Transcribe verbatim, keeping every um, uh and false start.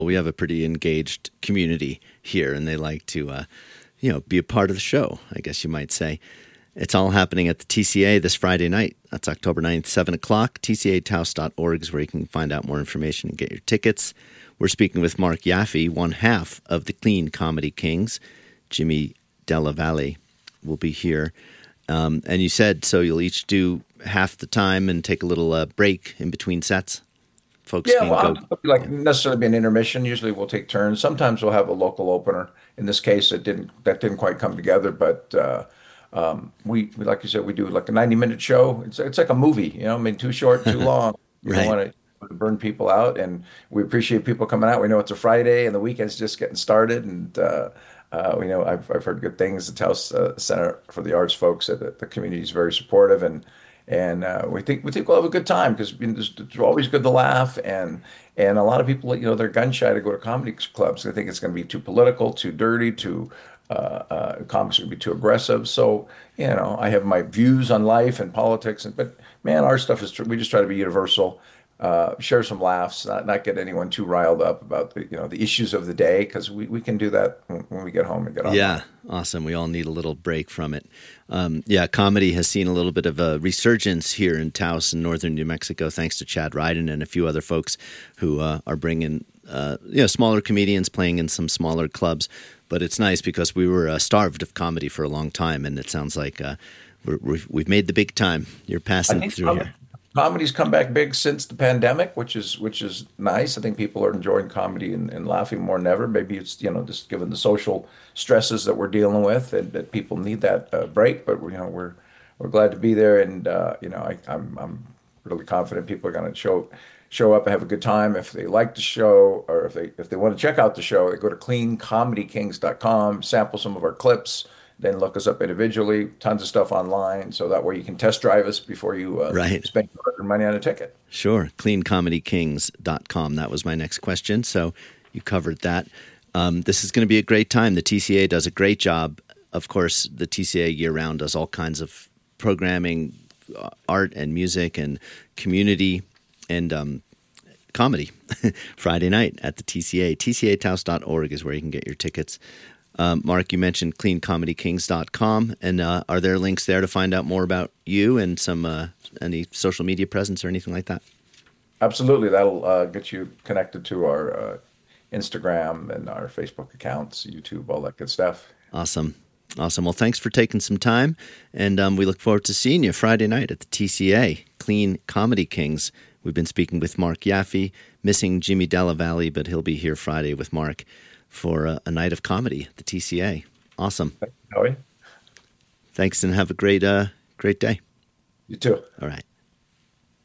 We have a pretty engaged community here, and they like to, uh, you know, be a part of the show, I guess you might say. It's all happening at the T C A this Friday night. That's October ninth, seven o'clock. T C A Taos dot org is where you can find out more information and get your tickets. We're speaking with Mark Yaffe, one half of the Clean Comedy Kings. Jimmy Della Valle will be here. Um, and you said, so you'll each do half the time and take a little uh, break in between sets? Folks Yeah, can well, go. I'm like necessarily be an intermission. Usually we'll take turns. Sometimes we'll have a local opener. In this case, it didn't that didn't quite come together, but uh, um, we, we like you said, we do like a ninety minute show. It's it's like a movie, you know. I mean, too short, too long. You don't Right. want to burn people out, and we appreciate people coming out. We know it's a Friday and the weekend's just getting started, and uh, uh, we know I've I've heard good things. The Taos uh, Center for the Arts folks said that the community is very supportive, and and uh, we think we think we'll have a good time because you know, it's, it's always good to laugh, and and a lot of people, you know, they're gun shy to go to comedy clubs. They think it's going to be too political, too dirty, too uh, uh, comics are going to be too aggressive. So you know, I have my views on life and politics, and but man, our stuff is we just try to be universal. Uh, share some laughs, not not get anyone too riled up about the you know the issues of the day because we, we can do that when, when we get home and get online. Yeah, awesome. We all need a little break from it. Um, yeah, comedy has seen a little bit of a resurgence here in Taos and northern New Mexico, thanks to Chad Ryden and a few other folks who uh, are bringing uh, you know smaller comedians playing in some smaller clubs. But it's nice because we were uh, starved of comedy for a long time, and it sounds like uh, we're, we've, we've made the big time. You're I passing think through com here. comedy's come back big since the pandemic, which is which is nice. I think people are enjoying comedy and, and laughing more than ever. Maybe it's you know just given the social stresses that we're dealing with, and that people need that uh, break. But you know we're we're glad to be there, and uh, you know I, I'm I'm really confident people are going to show show up and have a good time. If they like the show, or if they if they want to check out the show, they go to clean comedy kings dot com, sample some of our clips. Then look us up individually. Tons of stuff online, so that way you can test drive us before you uh, Right. spend your money on a ticket. Sure. clean comedy kings dot com. That was my next question. So you covered that. Um, this is going to be a great time. The T C A does a great job. Of course, the T C A year-round does all kinds of programming, uh, art and music and community and um, comedy. Friday night at the T C A. T C A Taos dot org is where you can get your tickets. Um, Mark, you mentioned clean comedy kings dot com, and uh, are there links there to find out more about you and some uh, any social media presence or anything like that? Absolutely, that'll uh, get you connected to our uh, Instagram and our Facebook accounts, YouTube, all that good stuff. Awesome. Awesome. Well, thanks for taking some time, and um, we look forward to seeing you Friday night at the T C A, Clean Comedy Kings. We've been speaking with Mark Yaffe, missing Jimmy Della Valle, but he'll be here Friday with Mark for a, a night of comedy at the T C A. Awesome. Thank you, Howie. Thanks, and have a great, uh, great day. You too. All right.